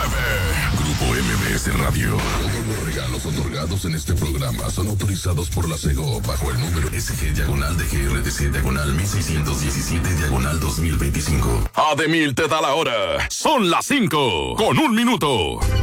Grupo MBS Radio. Todos los regalos otorgados en este programa son autorizados por la SEGO bajo el número SG-DGRTC-1617-1617-2025. Ademil te da la hora. Son las 5:01 minuto.